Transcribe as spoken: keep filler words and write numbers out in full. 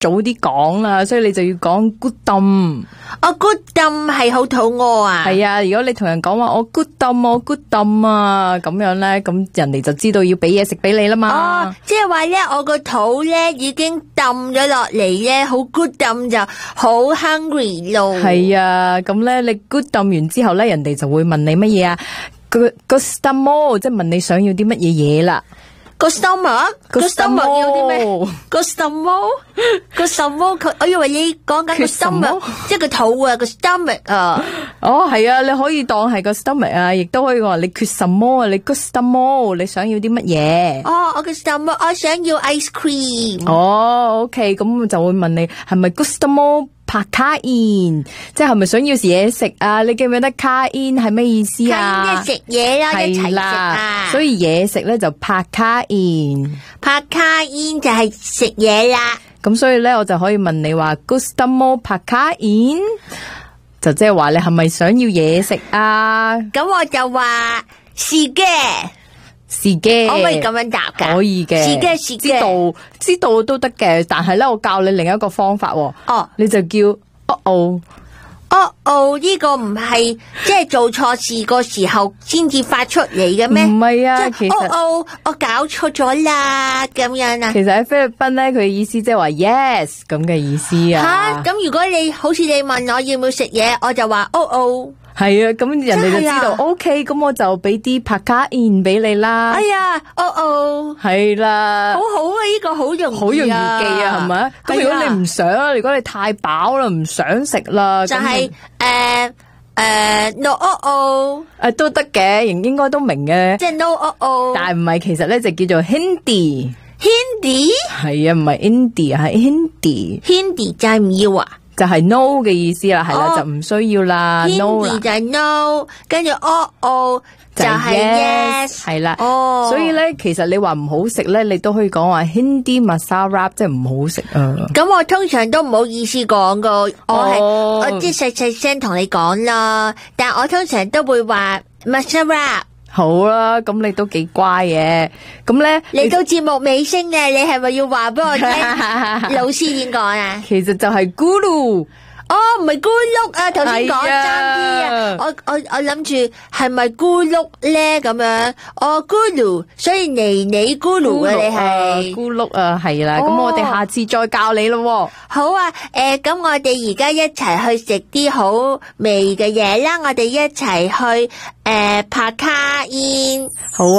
早啲講啦，所以你就要講 good dum。 哦 good dum 係好肚餓啊。 係啊，如果你同人講話我 good dum 我 good dum 啊，咁樣咧，咁人哋就知道要俾嘢食俾你啦嘛。 哦，即係話咧，我個肚咧已經抌咗落嚟咧，好 good dum 就好 hungry 咯。 係啊，咁咧你 good dum 完之後咧，人哋就會問你乜嘢啊？個個 stomach 即係問你想要啲乜嘢嘢啦。 個 stomach 個 stomach 要啲咩？個 stomach 個 stomach 佢，我以為你講緊個 stomach， 即係個肚啊，個 stomach 啊。 哦，係啊，你可以當係個 stomach 啊，亦都可以話你缺什麼啊？你個 stomach 你想要啲乜嘢？ 哦，我個 stomach 我想要 ice cream。 哦 ，OK，咁就會問你係咪個 stomach拍卡煙，即係咪想要嘢食啊？你記唔記得卡煙係咩意思啊？ 即係食嘢啦，一齊食啊！ 所以嘢食咧就拍卡煙， 拍卡煙就係食嘢啦。 咁所以咧，我就可以問你話 gusto mo 拍卡煙，就即係話你係咪想要嘢食啊？ 咁我就話是嘅。 是嘅， 可唔可以咁樣答噶？ 可以嘅， 是嘅，是嘅， 知道知道都得嘅，但係咧，我教你另一個方法。 哦， 你就叫哦哦哦哦，呢個唔係即係做錯事個時候先至發出嚟嘅咩？ 唔係啊，其實哦哦，我搞錯咗啦，咁樣啊。 其實喺菲律賓咧，佢嘅意思即係話 yes 咁嘅意思啊。 吓，咁如果你好似你問我要唔要食嘢，我就話哦哦。 係啊，咁人哋就知道 OK， 咁我就俾啲拍卡煙俾你啦。 哎呀，哦哦， 係啦， 好好啊，呢個好容易啊， 好容易記啊，係咪？咁如果你唔想，如果你太飽啦，唔想食啦， 就係誒誒 no 哦哦， 誒都得嘅，應應該都明嘅。 即係 no 哦哦， 但係唔係，其實咧就叫做 Hindi。 Hindi 係啊，唔係 Indie，係 Hindi。 Hindi 就係唔要啊。 就係 no 嘅意思啦，係啦，就唔需要啦 ，no 啦。 Hindi 就係 no， 跟住哦哦就係 yes， 係啦。 哦， 所以咧，其實你話唔好食咧，你都可以講話 Hindi masarap， 即係唔好食啊。 咁我通常都唔好意思講噶，我係我即係細細聲同你講啦，但係我通常都會話 masarap。 好啦，咁你都幾乖嘅，咁咧嚟到節目尾聲咧，你係咪要話俾我聽老師點講啊？ 其實就係咕嚕。 哦，唔係咕碌啊！頭先講爭啲啊，我我我諗住係咪咕碌咧咁樣？哦，咕嚕，所以妮妮咕嚕啊，你係咕碌啊，係啦。咁我哋下次再教你咯。 好啊，誒，咁我哋而家一齊去食啲好味嘅嘢啦，我哋一齊去誒拍卡煙。 好啊。